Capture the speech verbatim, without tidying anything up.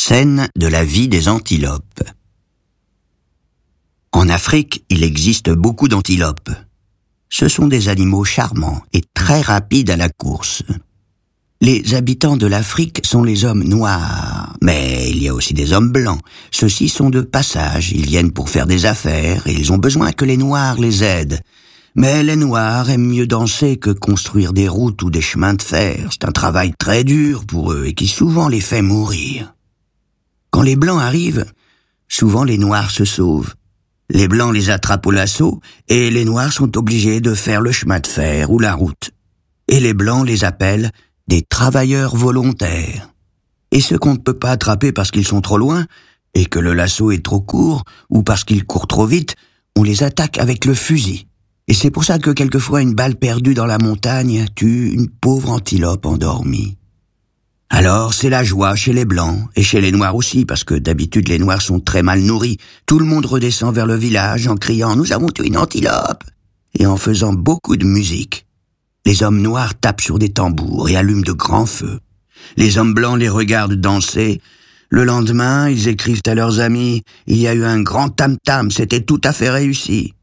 Scène de la vie des antilopes. En Afrique, il existe beaucoup d'antilopes. Ce sont des animaux charmants et très rapides à la course. Les habitants de l'Afrique sont les hommes noirs, mais il y a aussi des hommes blancs. Ceux-ci sont de passage, ils viennent pour faire des affaires et ils ont besoin que les noirs les aident. Mais les noirs aiment mieux danser que construire des routes ou des chemins de fer. C'est un travail très dur pour eux et qui souvent les fait mourir. Quand les blancs arrivent, souvent les noirs se sauvent. Les blancs les attrapent au lasso et les noirs sont obligés de faire le chemin de fer ou la route. Et les blancs les appellent des travailleurs volontaires. Et ceux qu'on ne peut pas attraper parce qu'ils sont trop loin et que le lasso est trop court ou parce qu'ils courent trop vite, on les attaque avec le fusil. Et c'est pour ça que quelquefois une balle perdue dans la montagne tue une pauvre antilope endormie. Alors c'est la joie chez les blancs et chez les noirs aussi, parce que d'habitude les noirs sont très mal nourris. Tout le monde redescend vers le village en criant « Nous avons tué une antilope !» et en faisant beaucoup de musique. Les hommes noirs tapent sur des tambours et allument de grands feux. Les hommes blancs les regardent danser. Le lendemain, ils écrivent à leurs amis « Il y a eu un grand tam-tam, c'était tout à fait réussi !»